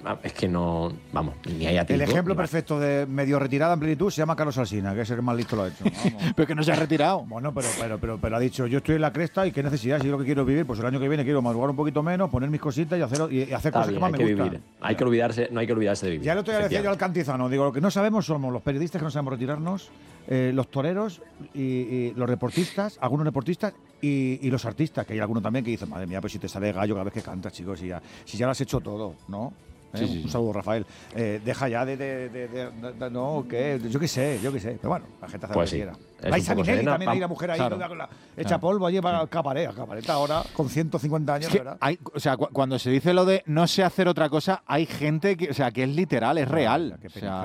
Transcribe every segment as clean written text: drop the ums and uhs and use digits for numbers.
es que no, vamos, ni haya tiempo. El ejemplo perfecto de medio retirada en plenitud se llama Carlos Alsina, que es el que más listo lo ha hecho. Pero que no se ha retirado. Bueno, pero ha dicho, yo estoy en la cresta y qué necesidad, si yo lo que quiero es vivir, pues el año que viene quiero madrugar un poquito menos, poner mis cositas y hacer cosas que más me gustan. Vivir. No hay que olvidarse de vivir. Ya lo estoy a decir yo al Cantizano, digo, lo que no sabemos somos los periodistas que no sabemos retirarnos, los toreros y los deportistas, algunos deportistas y los artistas, que hay algunos también que dicen, madre mía, pues si te sale gallo cada vez que cantas, chicos, si ya lo has hecho todo, ¿no? Sí. Un saludo, Rafael. Deja ya no, que yo qué sé. Pero bueno, la gente hace pues lo que quiera. Es Vais a Minelli también, ahí la mujer ahí, claro, echa polvo, lleva al cabaret ahora, con 150 años, es que ¿verdad? cuando se dice lo de no sé hacer otra cosa, hay gente que es literal, es real.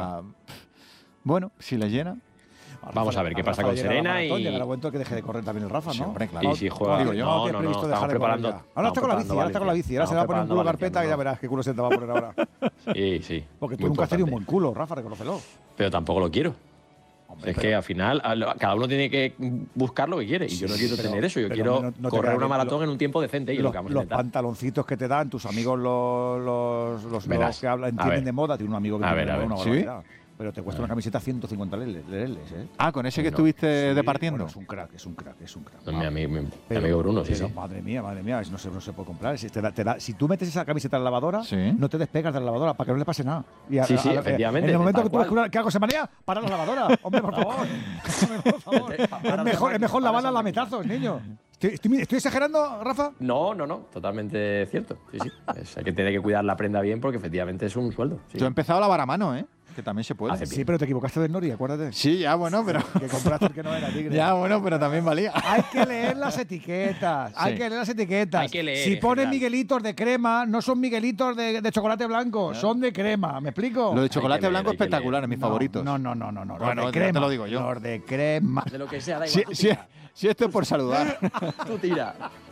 Bueno, si le llena. Vamos a ver qué pasa con Serena y... Llegará el momento que deje de correr también el Rafa, ¿no? Sí, hombre, claro. Y si juega... No, estamos preparando... Ahora está con la bici. Ahora se va a poner un culo carpeta y ya verás qué culo se te va a poner ahora. Sí. Porque tú nunca has tenido un buen culo, Rafa, reconócelo. Pero tampoco lo quiero. Hombre, que al final cada uno tiene que buscar lo que quiere. Y yo no quiero tener eso. Yo quiero correr una maratón en un tiempo decente. Y los los pantaloncitos que te dan tus amigos los que entienden de moda. Tiene un amigo que tiene una barbaridad. Pero te cuesta una camiseta 150 leles, ¿eh? Ah, con ese que estuviste departiendo. Bueno, es un crack. Mi amigo Bruno, sí. Madre mía, no se puede comprar. Si tú metes esa camiseta en la lavadora, no te despegas de la lavadora para que no le pase nada. Sí, efectivamente. En el momento que tú ves que algo se manea, para la lavadora. Hombre, por favor. Es mejor lavarla a lametazos, niño. ¿Estoy exagerando, Rafa? No, totalmente cierto. Sí. Hay que tener que cuidar la prenda bien porque efectivamente es un sueldo. Sí. Yo he empezado a lavar a mano, que también se puede. Sí, pero te equivocaste de Nori, acuérdate. Sí, ya, bueno, pero... Que compraste el que no era, tigre. Ya, bueno, pero también valía. Hay que leer las etiquetas. Hay que leer, si ponen Miguelitos de crema, no son Miguelitos de chocolate blanco, son de crema. ¿Me explico? Lo de chocolate blanco es espectacular, es mis favoritos. No. Bueno, de crema, te lo digo yo. Los de crema. De lo que sea, da igual. Si esto es por saludar. Tú tira.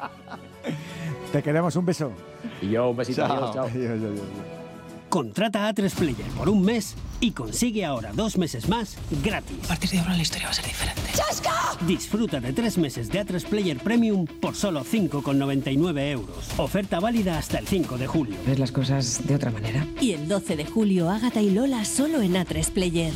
Te queremos, un beso. Y yo, un besito. Chao. Adiós. Contrata A3Player por un mes y consigue ahora 2 meses más gratis. A partir de ahora la historia va a ser diferente. ¡Chasca! Disfruta de 3 meses de A3Player Premium por solo 5,99 euros. Oferta válida hasta el 5 de julio. ¿Ves las cosas de otra manera? Y el 12 de julio, Ágata y Lola solo en A3Player.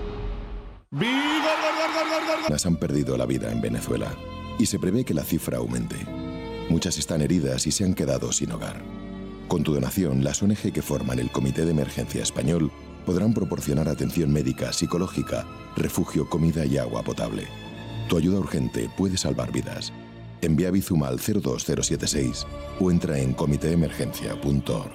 Las han perdido la vida en Venezuela y se prevé que la cifra aumente. Muchas están heridas y se han quedado sin hogar. Con tu donación, las ONG que forman el Comité de Emergencia Español podrán proporcionar atención médica, psicológica, refugio, comida y agua potable. Tu ayuda urgente puede salvar vidas. Envía Bizum al 02076 o entra en comiteemergencia.org.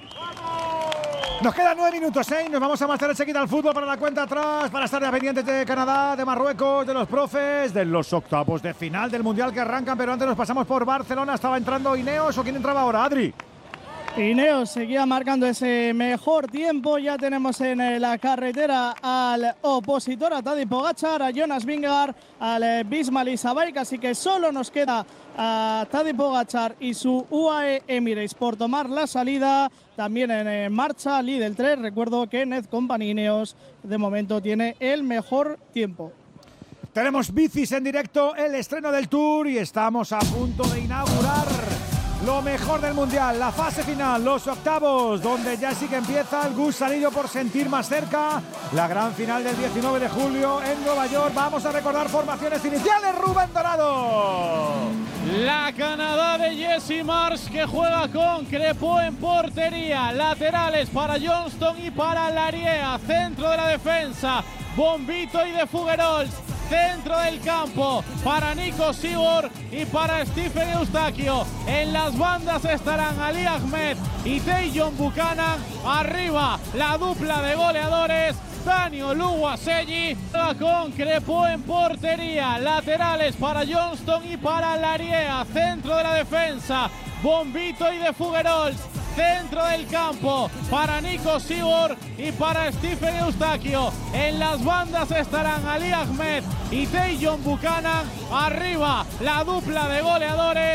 Nos quedan 9 minutos, ¿eh? Nos vamos a marchar enseguida al fútbol para la cuenta atrás, para estar pendientes de Canadá, de Marruecos, de los profes, de los octavos de final del Mundial que arrancan, pero antes nos pasamos por Barcelona. ¿Estaba entrando Ineos o quién entraba ahora? Adri. Ineos seguía marcando ese mejor tiempo. Ya tenemos en la carretera al opositor, a Tadej Pogačar, a Jonas Vingegaard, al Bismal Isabaik. Así que solo nos queda a Tadej Pogačar y su UAE Emirates por tomar la salida. También en marcha Lidl 3. Recuerdo que Ned Company Ineos de momento tiene el mejor tiempo. Tenemos bicis en directo, el estreno del Tour y estamos a punto de inaugurar lo mejor del Mundial, la fase final, los octavos, donde ya sí que empieza el gusanillo por sentir más cerca la gran final del 19 de julio en Nueva York. Vamos a recordar formaciones iniciales. Rubén Dorado. La Canadá de Jesse Marsh, que juega con Crepeau en portería. Laterales para Johnston y para Lariea. Centro de la defensa, Bombito y de Fougerols. Centro del campo para Nico Sibor y para Stephen Eustaquio. En las bandas estarán Ali Ahmed y Tajon Buchanan. Arriba la dupla de goleadores, Daniel Luguaselli con Crepeau en portería. Laterales para Johnston y para Lariea. Centro de la defensa, Bombito y de Fougerols. Centro del campo para Nico Sibor y para Stephen Eustaquio. En las bandas estarán Ali Ahmed y Tajon Buchanan. Arriba la dupla de goleadores.